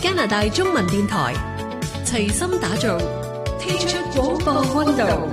加拿大中文電台齊心打造，踢出廣播溫度。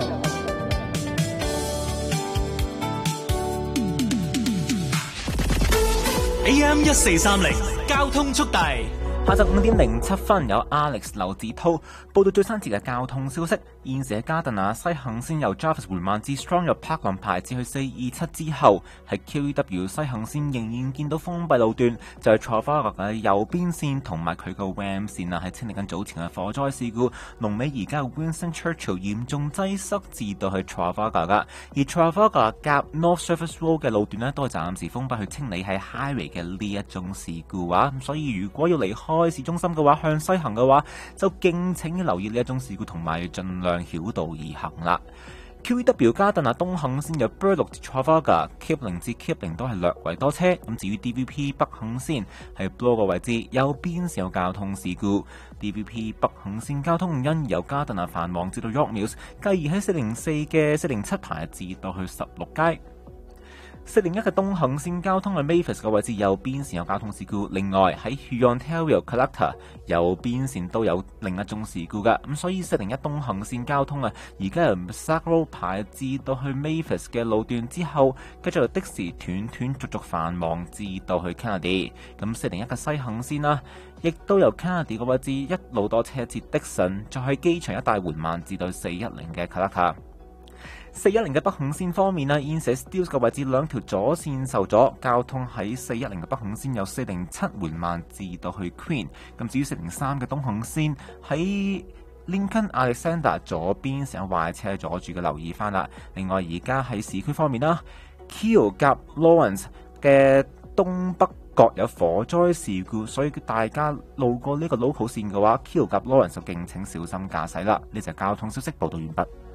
AM1430交通速遞。 下晝5點07分，有 Alex 劉志滔報道最新節嘅交通消息。現時喺加頓亞西行線由 Jarvis 緩慢至 Strong 入 Parkland 排至去427之後，喺 QEW 西行線仍然見到封閉路段，就係 Trafalgar 嘅右邊線同埋佢個 Ram 線啊，係清理緊早前嘅火災事故。龍尾而家 Winston Churchill 嚴重擠塞至到去 Trafalgar 噶，而 Trafalgar 夾 North Surface Road 嘅路段呢，都係暫時封閉去清理喺 Highway 嘅呢一宗事故啊。咁所以如果要離開市中心嘅話，向西行嘅話，就敬請留意呢一宗事故，同埋盡量繞道而行啦。QEW 加頓亞東行線由 Burloak 至 Trafalgar、Kipling 至 Kipling 都係略為多車。咁至於 DVP 北行線係 Bloor 個位置，右邊是有交通事故。DVP 北行線交通因由加頓亞繁忙至到 York Mills，繼而喺404嘅407排至到去16街。401嘅東行線交通喺 Mavis 嘅位置，右邊線有交通事故。另外喺 Hurontario Collector 右邊線都有另一宗事故噶。咁所以401東行線交通啊，而家由 Sack Road 排至到去 Mavis 嘅路段之後，繼續由的士斷續繁忙至到去 Kennedy。咁401嘅西行線啦，亦都由 Kennedy 嘅位置一路多車至 Dixon， 再去機場一帶緩慢至到410嘅 Collector。410嘅北行線方面現時 Steeles 嘅位置兩條左線受阻，交通喺410嘅北行線由407緩慢至到去 Queen。咁至於403嘅東行線喺 Lincoln Alexander 左邊成有壞車阻住嘅，留意翻啦。另外而家喺市區方面啦 ，Keele 夾 Lawrence 嘅東北角有火災事故，所以大家路過呢個 local 線嘅話 ，Keele 夾 Lawrence 就敬請小心駕駛啦。呢隻交通消息報道完畢。